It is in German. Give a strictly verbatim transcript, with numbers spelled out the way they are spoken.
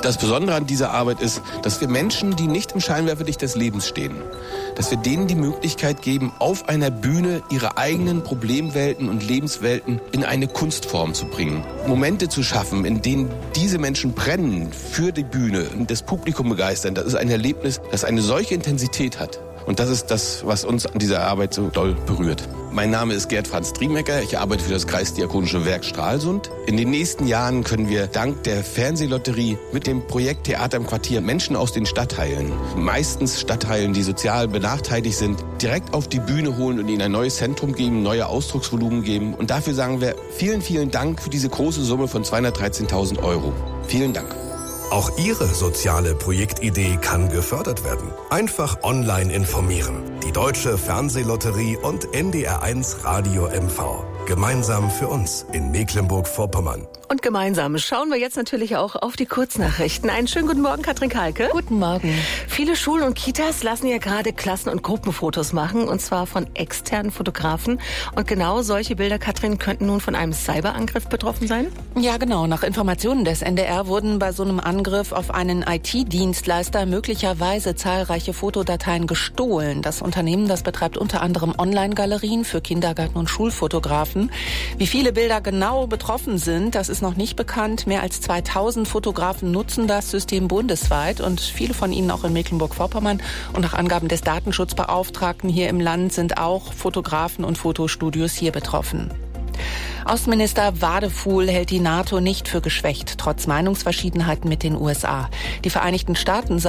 Das Besondere an dieser Arbeit ist, dass wir Menschen, die nicht im Scheinwerferlicht des Lebens stehen, dass wir denen die Möglichkeit geben, auf einer Bühne ihre eigenen Problemwelten und Lebenswelten in eine Kunstform zu bringen. Momente zu schaffen, in denen diese Menschen brennen für die Bühne und das Publikum begeistern, das ist ein Erlebnis, das eine solche Intensität hat. Und das ist das, was uns an dieser Arbeit so doll berührt. Mein Name ist Gerd Franz Triemecker. Ich arbeite für das Kreisdiakonische Werk Stralsund. In den nächsten Jahren können wir dank der Fernsehlotterie mit dem Projekt Theater im Quartier Menschen aus den Stadtteilen, meistens Stadtteilen, die sozial benachteiligt sind, direkt auf die Bühne holen und ihnen ein neues Zentrum geben, neue Ausdrucksvolumen geben. Und dafür sagen wir vielen, vielen Dank für diese große Summe von zweihundertdreizehntausend Euro. Vielen Dank. Auch Ihre soziale Projektidee kann gefördert werden. Einfach online informieren. Die Deutsche Fernsehlotterie und N D R eins Radio M V. Gemeinsam für uns in Mecklenburg-Vorpommern. Und gemeinsam schauen wir jetzt natürlich auch auf die Kurznachrichten. Einen schönen guten Morgen, Katrin Kalke. Guten Morgen. Viele Schulen und Kitas lassen ja gerade Klassen- und Gruppenfotos machen, und zwar von externen Fotografen. Und genau solche Bilder, Katrin, könnten nun von einem Cyberangriff betroffen sein? Ja, genau. Nach Informationen des N D R wurden bei so einem Angriff auf einen I T-Dienstleister möglicherweise zahlreiche Fotodateien gestohlen. Das Unternehmen, das betreibt unter anderem Online-Galerien für Kindergarten- und Schulfotografen. Wie viele Bilder genau betroffen sind, das ist noch nicht bekannt. Mehr als zweitausend Fotografen nutzen das System bundesweit und viele von ihnen auch in Mecklenburg-Vorpommern. Und nach Angaben des Datenschutzbeauftragten hier im Land sind auch Fotografen und Fotostudios hier betroffen. Außenminister Wadefuhl hält die NATO nicht für geschwächt, trotz Meinungsverschiedenheiten mit den U S A. Die Vereinigten Staaten